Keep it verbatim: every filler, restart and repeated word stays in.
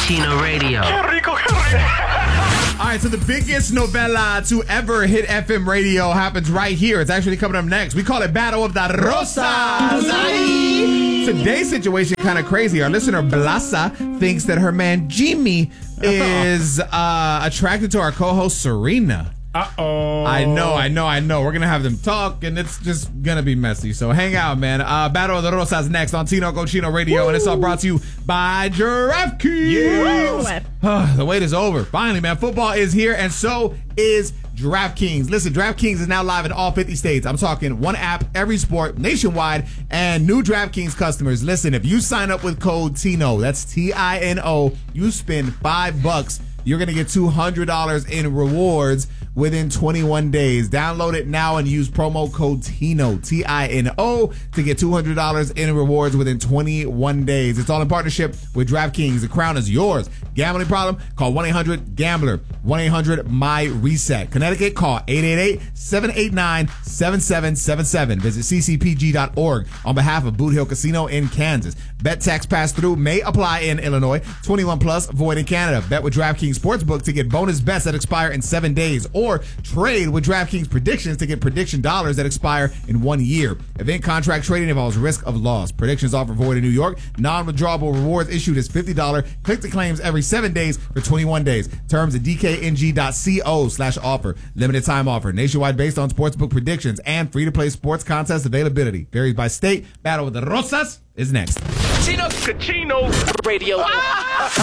Cochino Radio. Qué rico, qué rico. All right, so the biggest novela to ever hit F M radio happens right here. It's actually coming up next. We call it Battle of the Rosas. Today's situation kind of crazy. Our listener Blasa thinks that her man Jimmy is uh, attracted to our co-host Serena. Uh-oh. I know, I know, I know. We're going to have them talk, and it's just going to be messy. So hang out, man. Uh, Battle of the Rosas next on Tino Cochino Radio, Woo! And it's all brought to you by DraftKings. Yes. Uh, the wait is over. Finally, man. Football is here, and so is DraftKings. Listen, DraftKings is now live in all fifty states. I'm talking one app, every sport, nationwide, and new DraftKings customers. Listen, if you sign up with code TINO, that's T I N O, you spend five bucks, you're going to get two hundred dollars in rewards within twenty-one days. Download it now and use promo code TINO, T I N O, to get two hundred dollars in rewards within twenty-one days. It's all in partnership with DraftKings. The crown is yours. Gambling problem? Call one eight hundred gambler, one eight hundred M Y reset. Connecticut, call eight eight eight, seven eight nine, seven seven seven seven. Visit c c p g dot org on behalf of Boot Hill Casino in Kansas. Bet tax pass-through may apply in Illinois. twenty-one plus, void in Canada. Bet with DraftKings Sportsbook to get bonus bets that expire in seven days. Or trade with DraftKings Predictions to get prediction dollars that expire in one year. Event contract trading involves risk of loss. Predictions offer void in New York. Non-withdrawable rewards issued as fifty dollars. Click to claims every seven days for twenty-one days. Terms at d k n g dot co slash offer. Limited time offer. Nationwide based on sportsbook predictions and free-to-play sports contest availability. Varies by state. Battle with the Rosas is next. Cochino Radio.